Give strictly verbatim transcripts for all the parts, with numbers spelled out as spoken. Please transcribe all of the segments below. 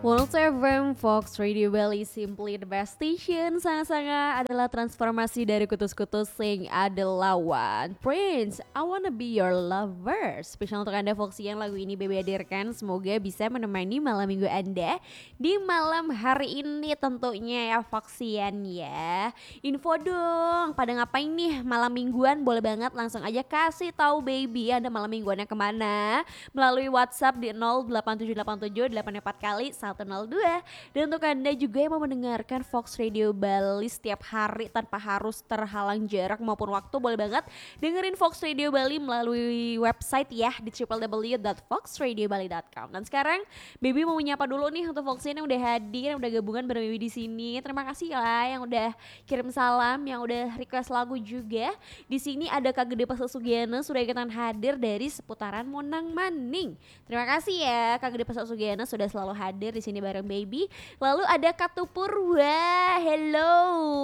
seratus F M Fox Radio Bali simply the best station. Sangat-sangat adalah transformasi dari kutus-kutus sing adalah one Prince, I wanna be your lover. Spesial untuk Anda Foxy yang lagu ini Bebe hadirkan. Semoga bisa menemani malam minggu Anda di malam hari ini tentunya ya Foxyan ya. Info dong, pada ngapain nih malam mingguan? Boleh banget langsung aja kasih tahu baby Anda malam mingguannya kemana melalui WhatsApp di nol delapan tujuh delapan tujuh delapan empat kali satu nol dua. Dan untuk Anda juga yang mau mendengarkan Fox Radio Bali setiap hari tanpa harus terhalang jarak maupun waktu, boleh banget dengerin Fox Radio Bali melalui website ya di w w w dot fox radio bali dot com. Dan sekarang Baby mau menyapa dulu nih untuk Foxin yang udah hadir, yang udah gabungan bareng Baby di sini. Terima kasih lah yang udah kirim salam, yang udah request lagu juga. Di sini ada Kak Gede Pasal Sugiana sudah ikutan hadir dari seputaran Monang Maning. Terima kasih ya Kak Gede Pasal Sugiana sudah selalu hadir di sini bareng Baby. Lalu ada Katu Purwa, hello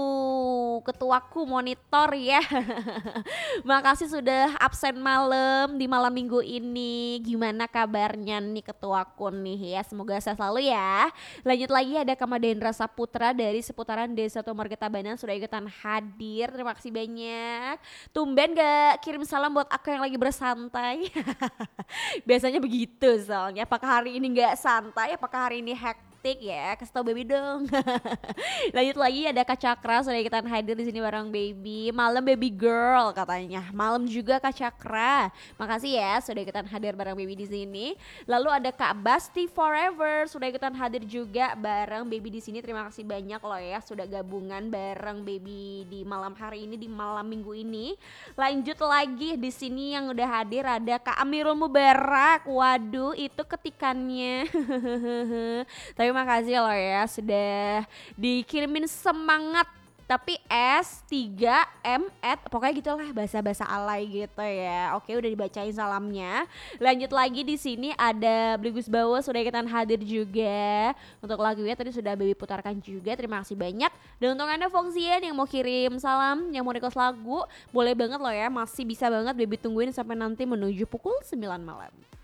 ketuaku monitor ya. Makasih sudah absen malam di malam minggu ini. Gimana kabarnya nih ketuaku nih ya, semoga sehat selalu ya. Lanjut lagi ada Kamadendra Saputra dari seputaran Desa Tumor Tabanan sudah ikutan hadir. Terima kasih banyak. Tumben gak kirim salam buat aku yang lagi bersantai. Biasanya begitu soalnya. Apakah hari ini gak santai? Apakah hari ini hektik ya? Kasih tau Baby dong. Lanjut lagi ada Kak Cakra sudah ikutan hadir di sini bareng Baby. Malam Baby Girl katanya. Malam juga Kak Cakra. Makasih ya sudah ikutan hadir bareng Baby di sini. Lalu ada Kak Basti Forever sudah ikutan hadir juga bareng Baby di sini. Terima kasih banyak loh ya sudah gabungan bareng Baby di malam hari ini, di malam minggu ini. Lanjut lagi di sini yang udah hadir ada Kak Amirul Mubarak. Waduh, itu ketikannya. Tapi makasih loh ya sudah dikirimin semangat. Tapi S tiga M at pokoknya gitulah bahasa-bahasa alay gitu ya. Oke, udah dibacain salamnya. Lanjut lagi di sini ada Bligus Bawa sudah ikutan hadir juga. Untuk lagunya tadi sudah Baby putarkan juga. Terima kasih banyak. Dan untuk Anda Foxian yang mau kirim salam, yang mau request lagu, boleh banget loh ya. Masih bisa banget Baby tungguin sampai nanti menuju pukul sembilan malam.